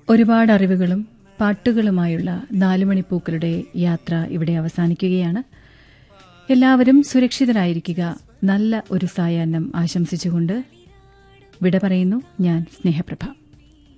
ഒരുപാട് അറിവുകളും പാട്ടുകളുമായുള്ള 4 മണിപ്പൂക്കളുടെ യാത്ര ഇവിടെ അവസാനിക്കുകയാണ്. എല്ലാവരും സുരക്ഷിതരായിരിക്കുക. നല്ല ഒരു സായാഹ്നം ആശംസിച്ചുകൊണ്ട് വിട പറയുന്നു ഞാൻ സ്നേഹപ്രഭ.